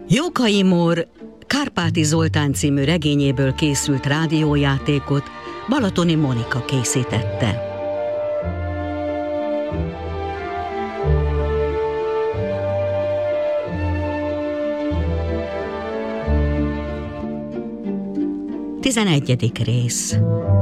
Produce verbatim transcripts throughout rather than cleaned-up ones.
Jókai Mór Kárpáti Zoltán című regényéből készült rádiójátékot Balatoni Monika készítette. Tizenegyedik rész.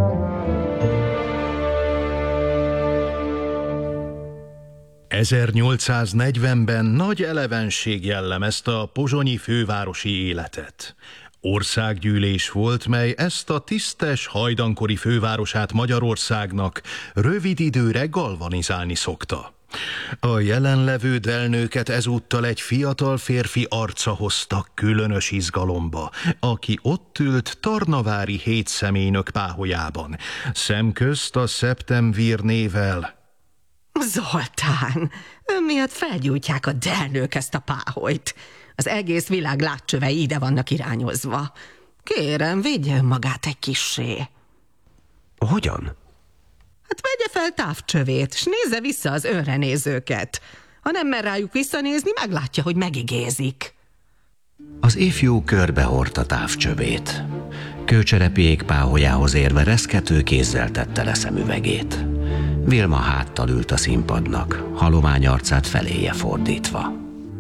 ezernyolcszáznegyvenben nagy elevenség jellemezte a pozsonyi fővárosi életet. Országgyűlés volt, mely ezt a tisztes, hajdankori fővárosát Magyarországnak rövid időre galvanizálni szokta. A jelenlevő delnöket ezúttal egy fiatal férfi arca hozta különös izgalomba, aki ott ült Tarnavári hétszemélynök páholyában, szemközt a Szeptemvír nével. Zoltán, ön miatt felgyújtják a delnök ezt a páholyt. Az egész világ látcsövei ide vannak irányozva. Kérem, védje önmagát egy kissé. Hogyan? Hát vegye fel távcsövét, s nézze vissza az önre nézőket. Ha nem mer rájuk visszanézni, meglátja, hogy megigézik. Az ifjú körbehordta távcsövét. Kőcserepiék páholyához érve reszkető kézzel tette le szemüvegét. Vilma háttal ült a színpadnak, halomány arcát feléje fordítva.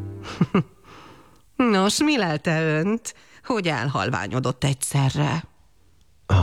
Nos, mi lelte önt? Hogy elhalványodott egyszerre? Ah,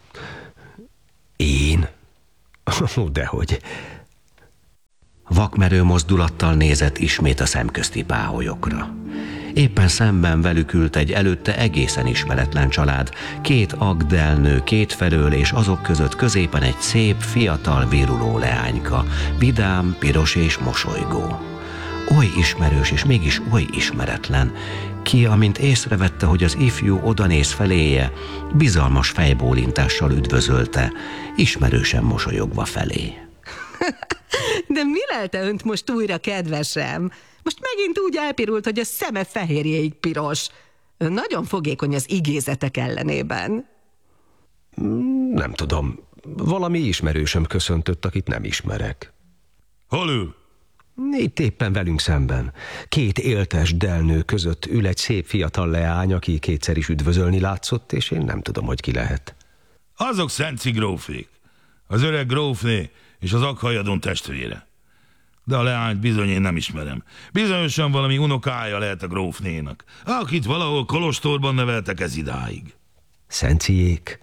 én? Dehogy. Vakmerő mozdulattal nézett ismét a szemközti páholyokra. Éppen szemben velük ült egy előtte egészen ismeretlen család, két agdelnő, két felől, és azok között középen egy szép, fiatal, viruló leányka, vidám, piros és mosolygó. Oly ismerős, és mégis oly ismeretlen, ki, amint észrevette, hogy az ifjú odanéz feléje, bizalmas fejbólintással üdvözölte, ismerősen mosolyogva felé. De mi lelte önt most újra, kedvesem? Most megint úgy elpirult, hogy a szeme fehérjéig piros. Ön nagyon fogékony az igézetek ellenében. Nem tudom. Valami ismerősöm köszöntött, akit nem ismerek. Hol ül? Itt éppen velünk szemben. Két éltes delnő között ül egy szép fiatal leány, aki kétszer is üdvözölni látszott, és én nem tudom, hogy ki lehet. Azok Szenci grófék. Az öreg grófné és az Aghajadon testvére. De a leányt bizony én nem ismerem. Bizonyosan valami unokája lehet a grófnénak, akit valahol kolostorban neveltek ez idáig. Szenciék?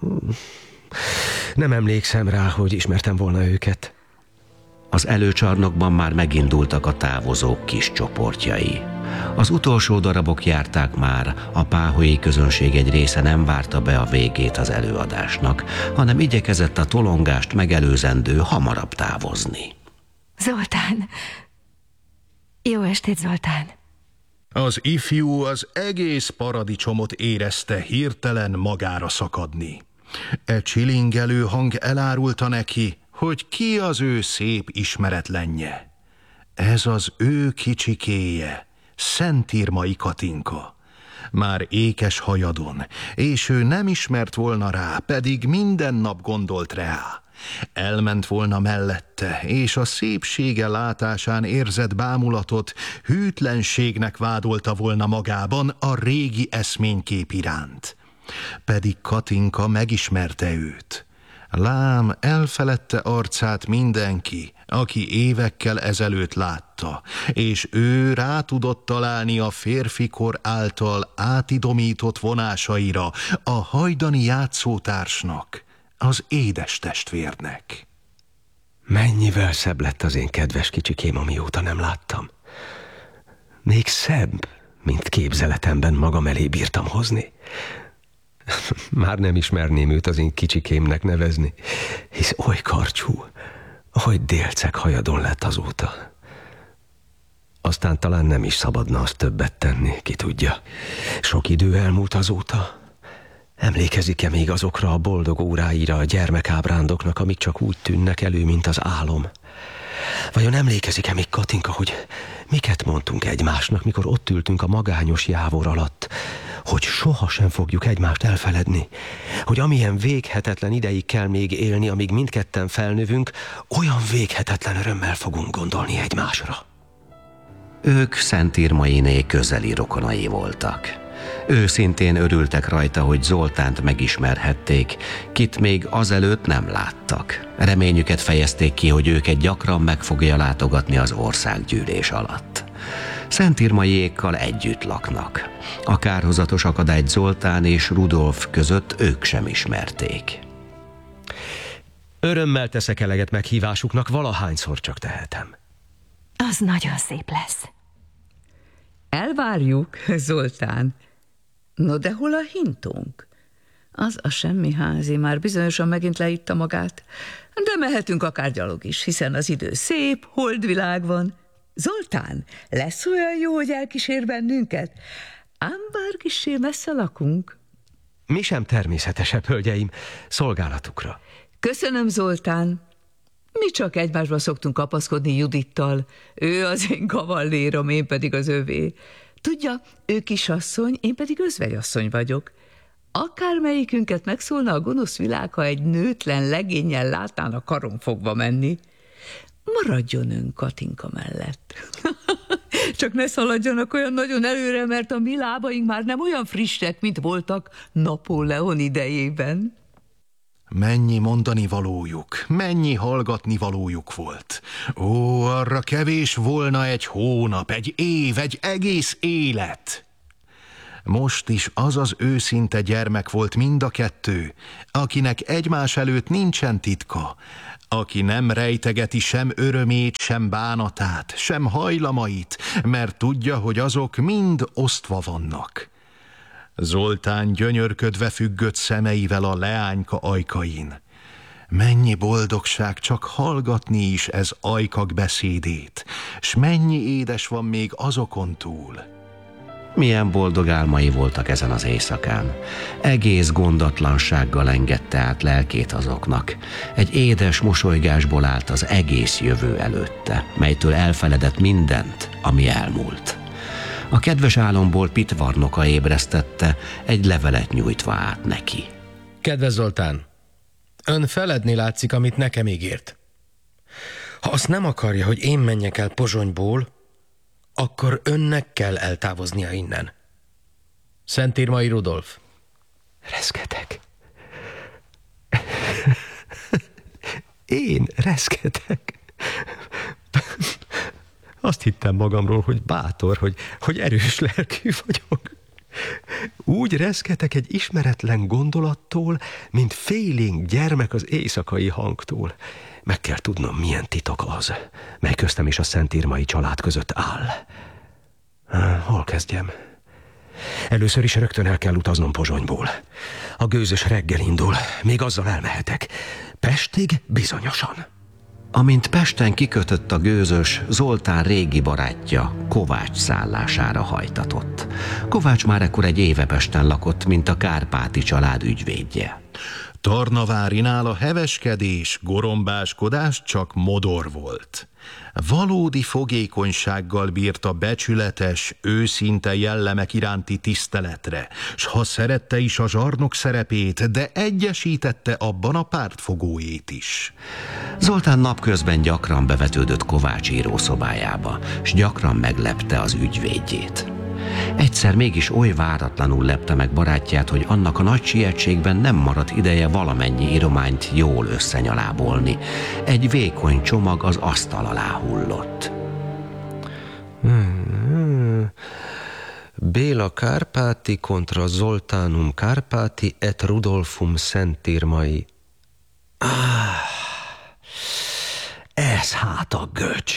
Nem emlékszem rá, hogy ismertem volna őket. Az előcsarnokban már megindultak a távozók kis csoportjai. Az utolsó darabok járták már, a páholyi közönség egy része nem várta be a végét az előadásnak, hanem igyekezett a tolongást megelőzendő hamarabb távozni. Zoltán! Jó estét, Zoltán! Az ifjú az egész paradicsomot érezte hirtelen magára szakadni. E csilingelő hang elárulta neki, hogy ki az ő szép ismeretlenje. Ez az ő kicsikéje, Szentírmai Katinka. Már ékes hajadon, és ő nem ismert volna rá, pedig minden nap gondolt rá. Elment volna mellette, és a szépsége látásán érzett bámulatot hűtlenségnek vádolta volna magában a régi eszménykép iránt. Pedig Katinka megismerte őt. Lám, elfeledte arcát mindenki, aki évekkel ezelőtt látta, és ő rá tudott találni a férfikor által átidomított vonásaira, a hajdani játszótársnak, az édes testvérnek. Mennyivel szebb lett az én kedves kicsikém, amióta nem láttam. Még szebb, mint képzeletemben magam elé bírtam hozni. Már nem ismerném őt az én kicsikémnek nevezni, hisz oly karcsú, oly délceg hajadon lett azóta. Aztán talán nem is szabadna azt többet tenni, ki tudja. Sok idő elmúlt azóta. Emlékezik-e még azokra a boldog óráira a gyermekábrándoknak, amik csak úgy tűnnek elő, mint az álom? Vajon emlékezik-e még Katinka, hogy miket mondtunk egymásnak, mikor ott ültünk a magányos jávor alatt, hogy sohasem fogjuk egymást elfeledni, hogy amilyen véghetetlen ideig kell még élni, amíg mindketten felnövünk, olyan véghetetlen örömmel fogunk gondolni egymásra. Ők Szent Irmainé közeli rokonai voltak. Őszintén örültek rajta, hogy Zoltánt megismerhették, kit még azelőtt nem láttak. Reményüket fejezték ki, hogy őket gyakran meg fogja látogatni az országgyűlés alatt. Szent Irmaiékkal együtt laknak. A kárhozatos akadályt Zoltán és Rudolf között ők sem ismerték. Örömmel teszek eleget meghívásuknak, valahányszor csak tehetem. Az nagyon szép lesz. Elvárjuk, Zoltán. No, de hol a hintunk? Az a semmi házi már bizonyosan megint leitta magát, de mehetünk akár gyalog is, hiszen az idő szép, holdvilág van. Zoltán, lesz olyan jó, hogy elkísér bennünket? Ám bár kissé messze lakunk. Mi sem természetesebb, hölgyeim, szolgálatukra. Köszönöm, Zoltán. Mi csak egymásba szoktunk kapaszkodni Judittal. Ő az én kavallérom, én pedig az övé. Tudja, ő kisasszony, én pedig özvegyasszony vagyok. Akármelyikünket megszólna a gonosz világ, ha egy nőtlen legénnyel látnának karon fogva menni. Maradjon ön Katinka mellett. Csak ne szaladjanak olyan nagyon előre, mert a mi lábaink már nem olyan frissek, mint voltak Napóleon idejében. Mennyi mondani valójuk, mennyi hallgatni valójuk volt. Ó, arra kevés volna egy hónap, egy év, egy egész élet. Most is az az őszinte gyermek volt mind a kettő, akinek egymás előtt nincsen titka, aki nem rejtegeti sem örömét, sem bánatát, sem hajlamait, mert tudja, hogy azok mind osztva vannak. Zoltán gyönyörködve függött szemeivel a leányka ajkain. Mennyi boldogság csak hallgatni is ez ajkak beszédét, s mennyi édes van még azokon túl. Milyen boldog álmai voltak ezen az éjszakán. Egész gondatlansággal engedte át lelkét azoknak. Egy édes mosolygásból állt az egész jövő előtte, melytől elfeledett mindent, ami elmúlt. A kedves álomból Pitvarnoka ébresztette, egy levelet nyújtva át neki. Kedves Zoltán, ön feledni látszik, amit nekem ígért. Ha azt nem akarja, hogy én menjek el Pozsonyból, akkor önnek kell eltávoznia innen. Szent Irmai Rudolf. Reszketek. Én reszketek. Azt hittem magamról, hogy bátor, hogy, hogy erős lelkű vagyok. Úgy reszketek egy ismeretlen gondolattól, mint félénk gyermek az éjszakai hangtól. Meg kell tudnom, milyen titok az, mely köztem és a Szent Irmai család között áll. Hol kezdjem? Először is rögtön el kell utaznom Pozsonyból. A gőzös reggel indul, még azzal elmehetek. Pestig bizonyosan. Amint Pesten kikötött a gőzös, Zoltán régi barátja Kovács szállására hajtatott. Kovács már ekkor egy éve Pesten lakott, mint a Kárpáti család ügyvédje. Tarnavárinál a heveskedés, gorombáskodás csak modor volt. Valódi fogékonysággal bírt a becsületes, őszinte jellemek iránti tiszteletre, s ha szerette is a zsarnok szerepét, de egyesítette abban a pártfogójét is. Zoltán napközben gyakran bevetődött Kovács írószobájába, s gyakran meglepte az ügyvédjét. Egyszer mégis oly váratlanul lepte meg barátját, hogy annak a nagy sietségben nem maradt ideje valamennyi írományt jól összenyalábolni. Egy vékony csomag az asztal alá hullott. Hmm. Béla Kárpáti kontra Zoltánum Kárpáti et Rudolfum Szent Irmai. Ah, ez hát a göcs.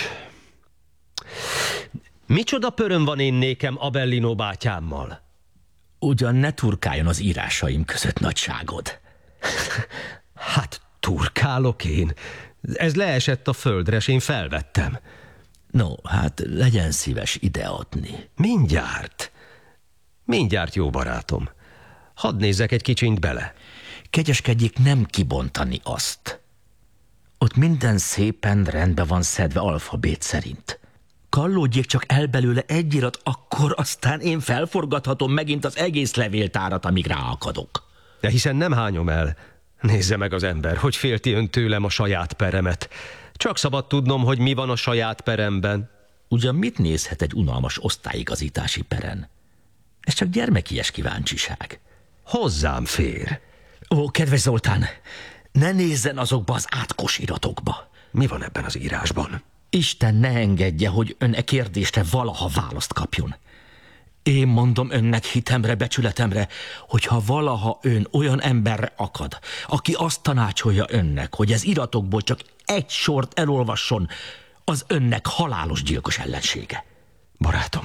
Micsoda pöröm van én nékem Abellino bátyámmal? Ugyan ne turkáljon az írásaim között, nagyságod. Hát turkálok én. Ez leesett a földre, s én felvettem. No, hát legyen szíves ideadni. Mindjárt. Mindjárt, jó barátom. Hadd nézzek egy kicsint bele. Kegyeskedjék nem kibontani azt. Ott minden szépen rendbe van szedve alfabét szerint. Kallódjék csak el belőle egy irat, akkor aztán én felforgathatom megint az egész levéltárat, amíg ráakadok. De hiszen nem hányom el. Nézze meg az ember, hogy félti ön tőlem a saját peremet. Csak szabad tudnom, hogy mi van a saját peremben. ugyan mit nézhet egy unalmas osztályigazítási peren? Ez csak gyermekies kíváncsiság. Hozzám fér. Ó, kedves Zoltán, ne nézzen azokba az átkos iratokba. Mi van ebben az írásban? Isten ne engedje, hogy ön e kérdésre valaha választ kapjon. Én mondom önnek hitemre, becsületemre, hogyha valaha ön olyan emberre akad, aki azt tanácsolja önnek, hogy ez iratokból csak egy sort elolvasson, az önnek halálos gyilkos ellensége. Barátom,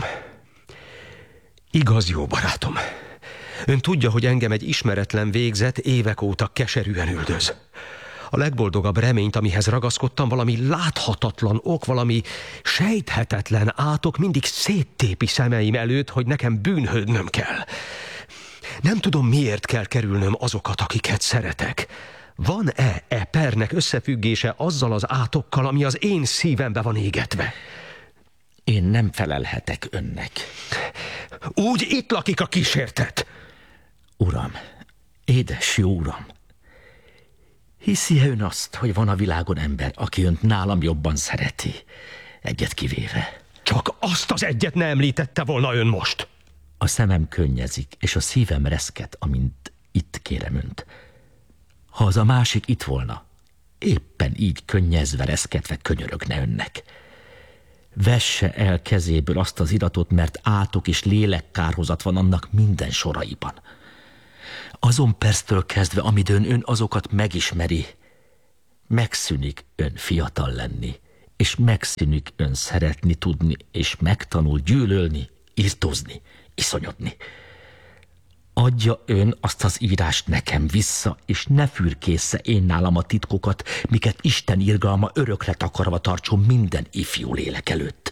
igaz jó barátom, ön tudja, hogy engem egy ismeretlen végzet évek óta keserűen üldöz. A legboldogabb reményt, amihez ragaszkodtam, valami láthatatlan ok, valami sejthetetlen átok mindig széttépi szemeim előtt, hogy nekem bűnhődnöm kell. Nem tudom, miért kell kerülnöm azokat, akiket szeretek. Van-e e pernek összefüggése azzal az átokkal, ami az én szívembe van égetve? Én nem felelhetek önnek. Úgy itt lakik a kísértet. Uram, édes jó uram, hiszi-e ön azt, hogy van a világon ember, aki önt nálam jobban szereti, egyet kivéve? Csak azt az egyet ne említette volna ön most. A szemem könnyezik, és a szívem reszket, amint itt kérem önt. Ha az a másik itt volna, éppen így könnyezve, reszketve könyörögne önnek. Vesse el kezéből azt az iratot, mert átok és lélekkárhozat van annak minden soraiban. Azon perctől kezdve, amidőn ön azokat megismeri, megszűnik ön fiatal lenni, és megszűnik ön szeretni tudni, és megtanul gyűlölni, irtózni, iszonyodni. Adja ön azt az írást nekem vissza, és ne fürkészze én nálam a titkokat, miket Isten irgalma örökre takarva tartson minden ifjú lélek előtt.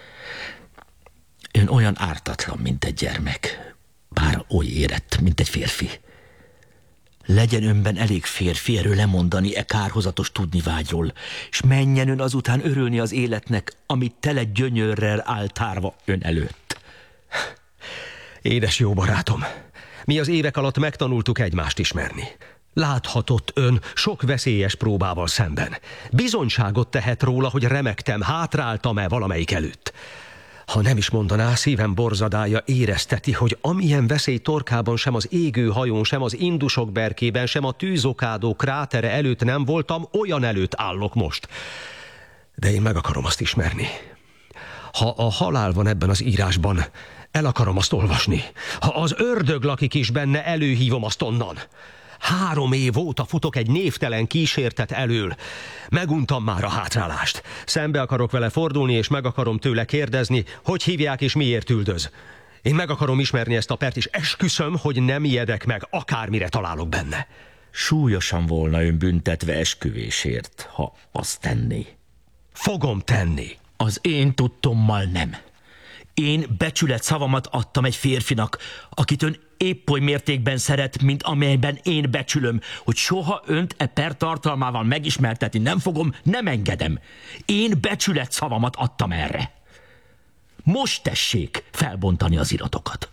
Ön olyan ártatlan, mint egy gyermek, bár oly érett, mint egy férfi. Legyen önben elég férfi erről lemondani e kárhozatos tudnivágyról, és menjen ön azután örülni az életnek, amit tele gyönyörrel áll tárva ön előtt. Édes jó barátom, mi az évek alatt megtanultuk egymást ismerni. Láthatott ön sok veszélyes próbával szemben. Bizonyságot tehet róla, hogy remektem, hátráltam-e valamelyik előtt. Ha nem is mondaná, szívem borzadája érezteti, hogy amilyen veszély torkában sem az égő hajón, sem az Indusok berkében, sem a tűzokádó krátere előtt nem voltam, olyan előtt állok most. De én meg akarom azt ismerni. Ha a halál van ebben az írásban, el akarom azt olvasni. Ha az ördög lakik is benne, előhívom azt onnan. Három év óta futok egy névtelen kísértet elől. Meguntam már a hátrálást. Szembe akarok vele fordulni, és meg akarom tőle kérdezni, hogy hívják és miért üldöz. Én meg akarom ismerni ezt a pert, és esküszöm, hogy nem ijedek meg, akármire találok benne. Súlyosan volna ön büntetve esküvésért, ha azt tenné. Fogom tenni. Az én tudtommal nem. Én becsület szavamat adtam egy férfinak, akit ön épp oly mértékben szeret, mint amelyben én becsülöm, hogy soha önt e per tartalmával megismertetni nem fogom, nem engedem. Én becsület szavamat adtam erre. Most tessék felbontani az iratokat.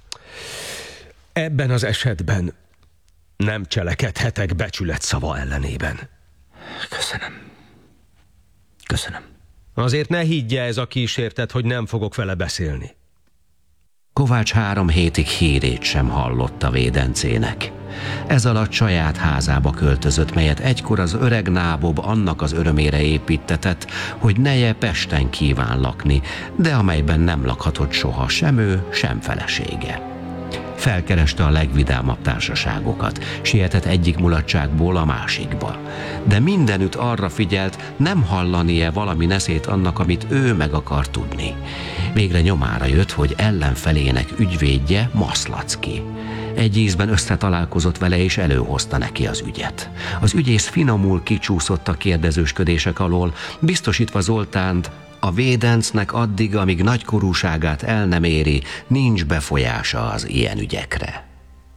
Ebben az esetben nem cselekedhetek becsület szava ellenében. Köszönöm. Köszönöm. Azért ne higgye ez a kísértet, hogy nem fogok vele beszélni. Kovács három hétig hírét sem hallott a védencének. Ez alatt saját házába költözött, melyet egykor az öreg nábob annak az örömére építtetett, hogy neje Pesten kíván lakni, de amelyben nem lakhatott soha sem ő, sem felesége. Felkereste a legvidámabb társaságokat, sietett egyik mulatságból a másikba. De mindenütt arra figyelt, nem hallanie valami neszét annak, amit ő meg akar tudni. Végre nyomára jött, hogy ellenfelének ügyvédje Maszlacki. Egy ízben összetalálkozott vele, és előhozta neki az ügyet. Az ügyész finomul kicsúszott a kérdezősködések alól, biztosítva Zoltánt, a védencnek addig, amíg nagykorúságát el nem éri, nincs befolyása az ilyen ügyekre.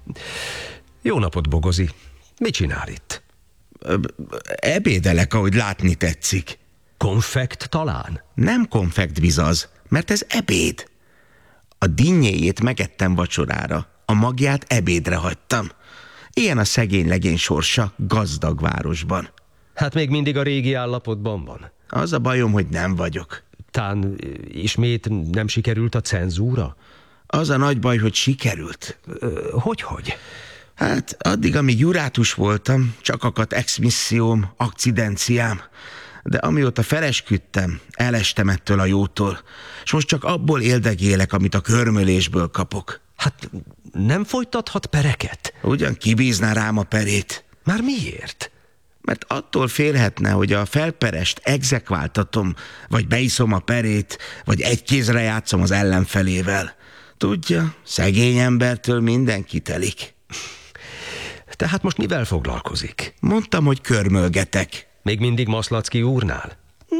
Jó napot, Bogozi. Mit csinál itt? Ebédelek, ahogy látni tetszik. Konfekt talán? Nem konfekt bizaz, mert ez ebéd. A dinnyéjét megettem vacsorára, a magját ebédre hagytam. Ilyen a szegény legény sorsa gazdag városban. Hát még mindig a régi állapotban van. Az a bajom, hogy nem vagyok. Tán ismét nem sikerült a cenzúra? Az a nagy baj, hogy sikerült. Hogy-hogy? Hát addig, amíg jurátus voltam, csak akadt exmissióm, akcidenciám. De amióta felesküdtem, elestem ettől a jótól, és most csak abból éldegélek, amit a körmölésből kapok. Hát nem folytathat pereket? Ugyan kibízná rám a perét. Már miért? Mert attól félhetne, hogy a felperest exekváltatom, vagy beiszom a perét, vagy egy kézre játszom az ellenfelével. Tudja, szegény embertől mindenki telik. Tehát most mivel foglalkozik? Mondtam, hogy körmölgetek. Még mindig Maszlacki úrnál?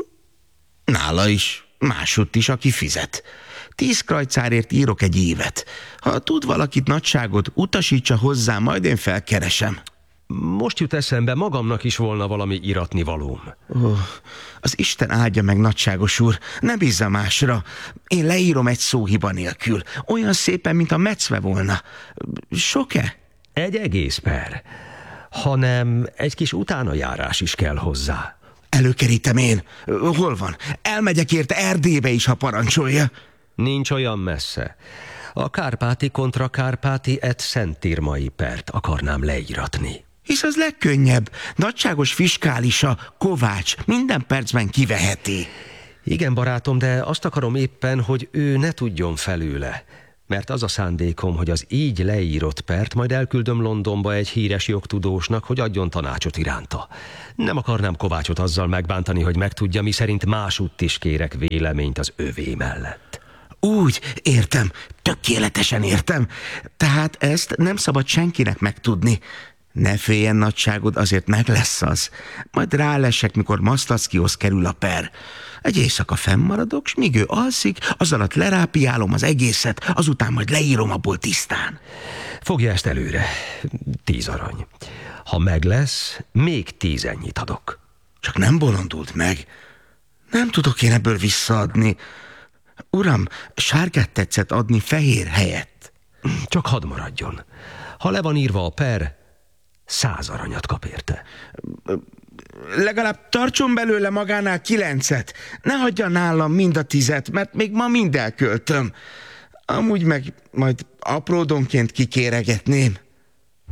Nála is, másutt is, aki fizet. Tíz krajcárért írok egy évet. Ha tud valakit nagyságot, utasítsa hozzá, majd én felkeresem. Most jut eszembe, magamnak is volna valami iratni valóm. Oh, az Isten áldja meg, nagyságos úr, ne bízza másra. Én leírom egy szóhiba nélkül. Olyan szépen, mint a mecve volna. Sok-e? Egy egész per. Hanem egy kis utánajárás is kell hozzá. Előkerítem én. Hol van? Elmegyek érte Erdélybe is, ha parancsolja. Nincs olyan messze. A Kárpáti kontra Kárpáti et Szentírmai pert akarnám leíratni. Hisz az legkönnyebb. Nagyságos fiskálisa, Kovács, minden percben kiveheti. Igen, barátom, de azt akarom éppen, hogy ő ne tudjon felőle. Mert az a szándékom, hogy az így leírott pert majd elküldöm Londonba egy híres jogtudósnak, hogy adjon tanácsot iránta. Nem akarnám Kovácsot azzal megbántani, hogy megtudja, mi szerint másutt is kérek véleményt az övé mellett. Úgy, értem, tökéletesen értem. Tehát ezt nem szabad senkinek megtudni. Ne féljen, nagyságod, azért meg lesz az. Majd rálesek, mikor Maszlackihoz kerül a per. Egy éjszaka fennmaradok, s míg ő alszik, az alatt lerápiálom az egészet, azután majd leírom abból tisztán. Fogja ezt előre. Tíz arany. Ha meg lesz, még tíz ennyit adok. Csak nem bolondult meg. Nem tudok én ebből visszaadni. Uram, sárgát tetszett adni fehér helyett. Csak hadd maradjon. Ha le van írva a per, száz aranyat kap érte. Legalább tartson belőle magánál kilencet. Ne hagyja nálam mind a tizet, mert még ma mind elköltöm. Amúgy meg majd apródonként kikéregetném.